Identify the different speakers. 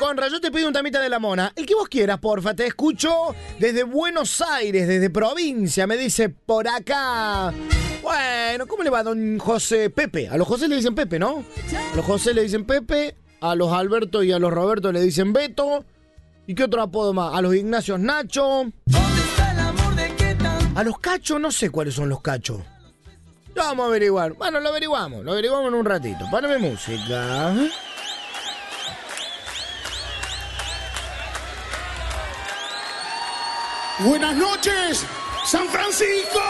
Speaker 1: Conra, yo te pido un temita de la Mona. El que vos quieras, porfa. Te escucho desde Buenos Aires, desde provincia. Me dice por acá. Bueno, ¿cómo le va, don José Pepe? A los José le dicen Pepe, ¿no? A los José le dicen Pepe. A los Alberto y a los Roberto le dicen Beto. ¿Y qué otro apodo más? A los Ignacios Nacho. A los Cachos, no sé cuáles son los Cachos. Lo vamos a averiguar. Bueno, lo averiguamos en un ratito. Párame música.
Speaker 2: Buenas noches, San Francisco.